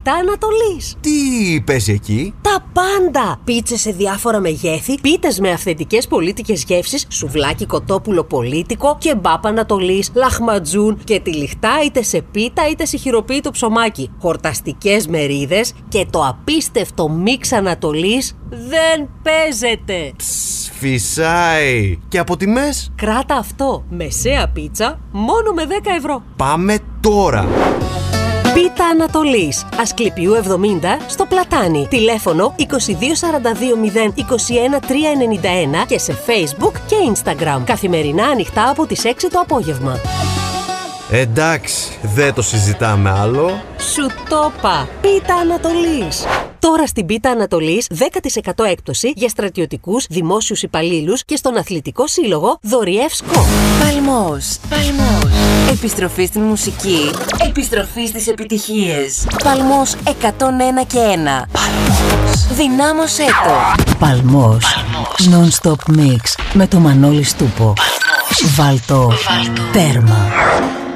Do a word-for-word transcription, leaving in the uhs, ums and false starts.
Πίτα Ανατολής. Τι παίζει εκεί? Τα πάντα! Πίτσες σε διάφορα μεγέθη, πίτες με αυθεντικές πολίτικες γεύσεις, σουβλάκι κοτόπουλο πολίτικο, κεμπάπ Ανατολής, λαχματζούν και τυλιχτά είτε σε πίτα είτε σε χειροποίητο ψωμάκι. Χορταστικές μερίδες και το απίστευτο μίξ Ανατολής δεν παίζεται. Ψ, φυσάει. Και από τιμές? Κράτα αυτό. Μεσαία πίτσα μόνο με δέκα ευρώ. Πάμε τώρα. Πίτα Ανατολής, Ασκληπιού εβδομήντα στο Πλατάνι. Τηλέφωνο είκοσι δύο σαράντα δύο μηδέν είκοσι ένα τρία ενενήντα ένα και σε Facebook και Instagram. Καθημερινά ανοιχτά από τις έξι το απόγευμα. Εντάξει, δεν το συζητάμε άλλο. Σου το είπα. Πίτα Ανατολής. Τώρα στην Πίτα Ανατολής δέκα τοις εκατό έκπτωση για στρατιωτικούς, δημόσιους υπαλλήλους και στον Αθλητικό Σύλλογο Δωριεύσκο. Παλμός, Παλμός. Επιστροφή στην μουσική. Επιστροφή στις επιτυχίες. Παλμός εκατόν ένα και ένα. Παλμός. Δυνάμωσέ το. Παλμός. Non-stop mix με το Μανώλη Στούπο. Βάλτο. Τέρμα.